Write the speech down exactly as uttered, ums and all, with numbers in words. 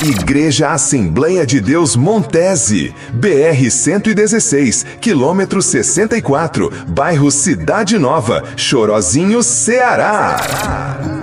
Igreja Assembleia de Deus Montese, B R cento e dezesseis, quilômetro sessenta e quatro, bairro Cidade Nova, Chorozinho, Ceará.